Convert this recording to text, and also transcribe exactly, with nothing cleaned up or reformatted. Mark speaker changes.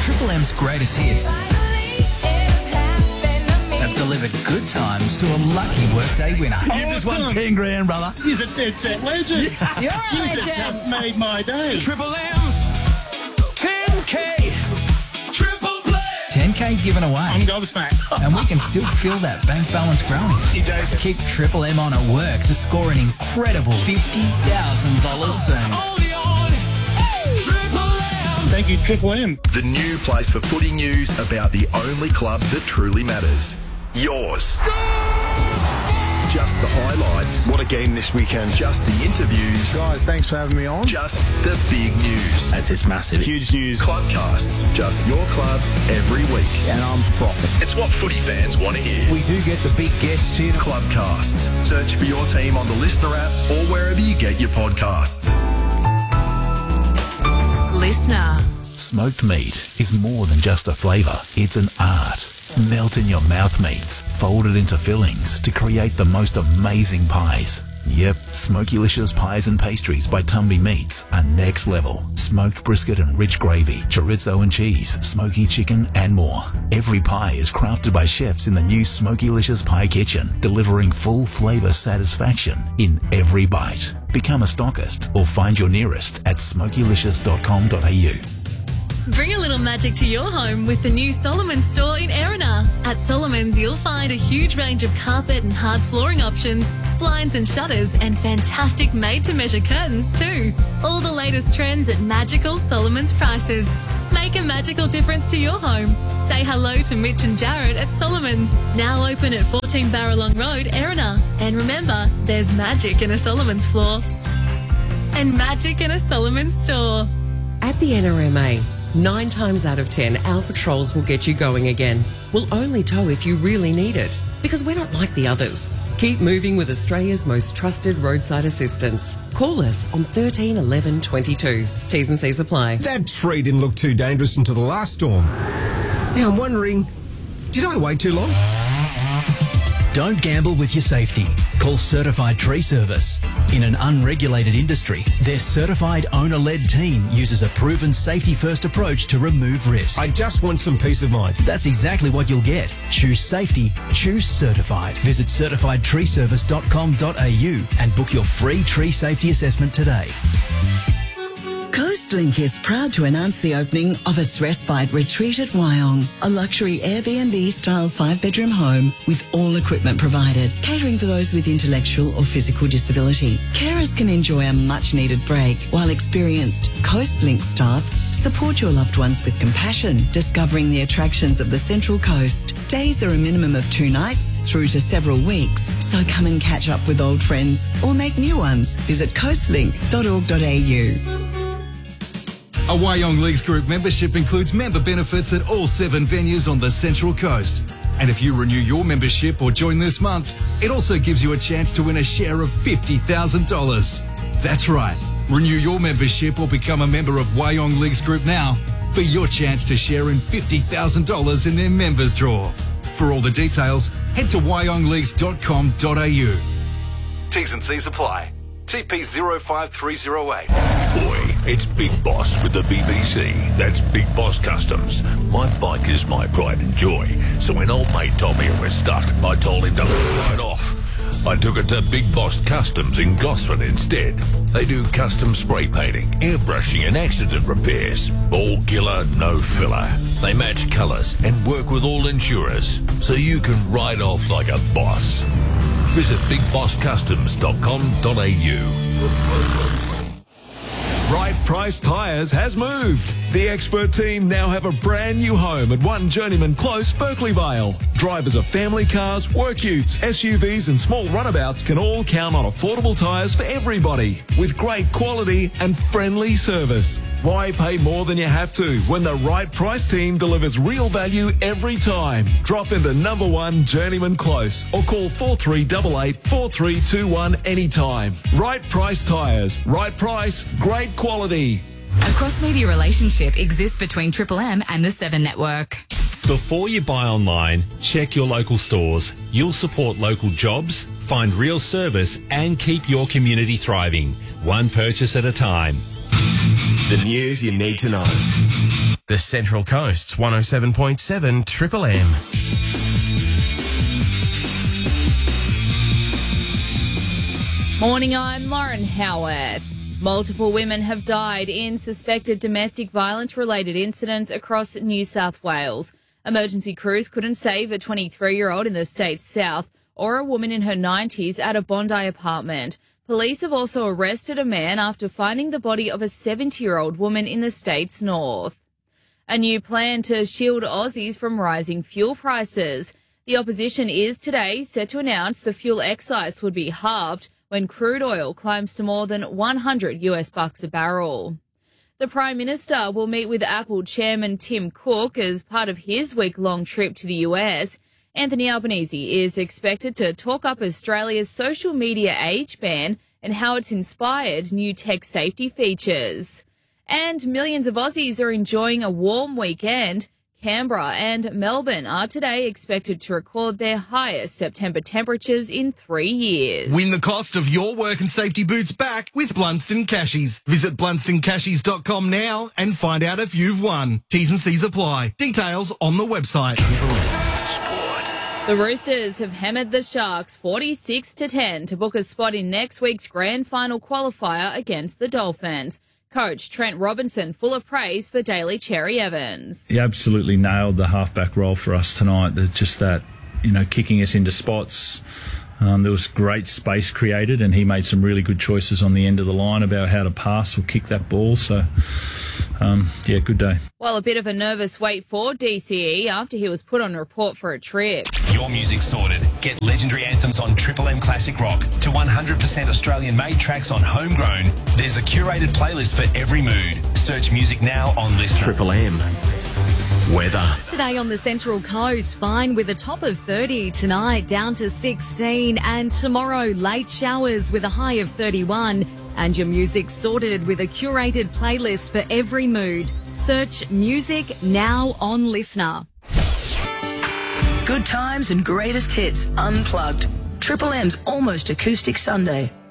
Speaker 1: Triple M's greatest hits have delivered good times to a lucky workday winner.
Speaker 2: You just won ten grand, brother.
Speaker 3: You're a dead set legend.
Speaker 1: Yeah.
Speaker 4: You're a
Speaker 3: You
Speaker 4: legend.
Speaker 3: just have made my day.
Speaker 2: Triple M's ten K triple play.
Speaker 1: ten K given
Speaker 3: I'm
Speaker 1: away.
Speaker 3: gobsmacked.
Speaker 1: And we can still feel that bank balance growing.
Speaker 3: You joking?
Speaker 1: Keep Triple M on at work to score an incredible fifty thousand dollars soon.
Speaker 2: Only on Triple M.
Speaker 3: Thank you, Triple M.
Speaker 5: The new place for footy news about the only club that truly matters. Yours. Just the highlights. What a game this weekend. Just the interviews.
Speaker 6: Guys, thanks for having me on.
Speaker 5: Just the big news.
Speaker 6: That's it's massive. Huge news.
Speaker 5: Clubcasts. Just your club every week.
Speaker 6: And I'm frothing.
Speaker 5: It's what footy fans want to hear.
Speaker 6: We do get the big guests here.
Speaker 5: Clubcasts. Search for your team on the Listener app or wherever you get your podcasts.
Speaker 7: Listener.
Speaker 8: Smoked meat is more than just a flavour, it's an art. Melt in your mouth meats, folded into fillings to create the most amazing pies. Yep, Smokylicious Pies and Pastries by Tumby Meats are next level. Smoked brisket and rich gravy, chorizo and cheese, smoky chicken and more. Every pie is crafted by chefs in the new Smokylicious Pie Kitchen, delivering full flavour satisfaction in every bite. Become a stockist or find your nearest at smokylicious dot com dot a u.
Speaker 7: Bring a little magic to your home with the new Solomon's store in Erina. At Solomon's, you'll find a huge range of carpet and hard flooring options, blinds and shutters, and fantastic made-to-measure curtains too. All the latest trends at magical Solomon's prices. Make a magical difference to your home. Say hello to Mitch and Jared at Solomon's. Now open at fourteen Barralong Road, Erina. And remember, there's magic in a Solomon's floor. And magic in a Solomon's store.
Speaker 9: At the N R M A, nine times out of ten, our patrols will get you going again. We'll only tow if you really need it, because we're not like the others. Keep moving with Australia's most trusted roadside assistance. Call us on thirteen eleven twenty-two. T's and C's apply.
Speaker 10: That tree didn't look too dangerous until the last storm. Now I'm wondering, did I wait too long?
Speaker 11: Don't gamble with your safety. Call Certified Tree Service. In an unregulated industry, their certified owner-led team uses a proven safety-first approach to remove risk.
Speaker 10: I just want some peace of mind.
Speaker 11: That's exactly what you'll get. Choose safety, choose certified. Visit certified tree service dot com dot a u and book your free tree safety assessment today.
Speaker 12: Coastlink is proud to announce the opening of its Respite Retreat at Wyong, a luxury Airbnb-style five-bedroom home with all equipment provided, catering for those with intellectual or physical disability. Carers can enjoy a much-needed break, while experienced Coastlink staff support your loved ones with compassion, discovering the attractions of the Central Coast. Stays are a minimum of two nights through to several weeks, so come and catch up with old friends or make new ones. Visit coastlink dot org dot a u.
Speaker 13: A Wyong Leagues Group membership includes member benefits at all seven venues on the Central Coast. And if you renew your membership or join this month, it also gives you a chance to win a share of fifty thousand dollars. That's right. Renew your membership or become a member of Wyong Leagues Group now for your chance to share in fifty thousand dollars in their members draw. For all the details, head to wyong leagues dot com dot a u. T's and C's apply. T P zero five three zero eight.
Speaker 14: Boy, it's Big Boss with the B B C. That's Big Boss Customs. My bike is my pride and joy. So when old mate told me it was stuck, I told him to ride off. I took it to Big Boss Customs in Gosford instead. They do custom spray painting, airbrushing and accident repairs. All killer, no filler. They match colours and work with all insurers, so you can ride off like a boss. Visit big boss customs dot com dot a u.
Speaker 15: Right Price Tyres has moved. The expert team now have a brand new home at one Journeyman Close, Berkeley Vale. Drivers of family cars, work utes, S U Vs and small runabouts can all count on affordable tyres for everybody with great quality and friendly service. Why pay more than you have to when the Right Price team delivers real value every time? Drop into number one Journeyman Close or call four three eight eight, four three two one anytime. Right Price Tyres. Right price, great quality.
Speaker 16: A cross-media relationship exists between Triple M and the Seven Network.
Speaker 17: Before you buy online, check your local stores. You'll support local jobs, find real service and keep your community thriving, one purchase at a time.
Speaker 4: The news you need to know. The Central Coast's one oh seven point seven Triple M.
Speaker 18: Morning, I'm Lauren Howarth. Multiple women have died in suspected domestic violence-related incidents across New South Wales. Emergency crews couldn't save a twenty-three-year-old in the state's south or a woman in her nineties at a Bondi apartment. Police have also arrested a man after finding the body of a seventy-year-old woman in the state's north. A new plan to shield Aussies from rising fuel prices. The opposition is today set to announce the fuel excise would be halved when crude oil climbs to more than one hundred US bucks a barrel. The Prime Minister will meet with Apple Chairman Tim Cook as part of his week-long trip to the U S. Anthony Albanese is expected to talk up Australia's social media age ban and how it's inspired new tech safety features. And millions of Aussies are enjoying a warm weekend. Canberra and Melbourne are today expected to record their highest September temperatures in three years.
Speaker 19: Win the cost of your work and safety boots back with Blunston Cashies. Visit blunston cashies dot com now and find out if you've won. T's and C's apply. Details on the website.
Speaker 18: The Roosters have hammered the Sharks forty-six to ten to book a spot in next week's grand final qualifier against the Dolphins. Coach Trent Robinson full of praise for Daly Cherry Evans.
Speaker 20: He absolutely nailed the halfback role for us tonight. There's just that, you know, kicking us into spots. Um, there was great space created, and he made some really good choices on the end of the line about how to pass or kick that ball. So, um, yeah, good day.
Speaker 18: Well, a bit of a nervous wait for D C E after he was put on report for a trip.
Speaker 21: Your music's sorted. Get legendary anthems on Triple M Classic Rock to one hundred percent Australian-made tracks on Homegrown. There's a curated playlist for every mood. Search music now on Listener.
Speaker 4: Triple M. Weather.
Speaker 22: Today on the Central Coast, fine with a top of thirty. Tonight, down to sixteen. And tomorrow, late showers with a high of thirty-one. And your music sorted with a curated playlist for every mood. Search music now on Listener.
Speaker 23: Good times and greatest hits unplugged. Triple M's Almost Acoustic Sunday.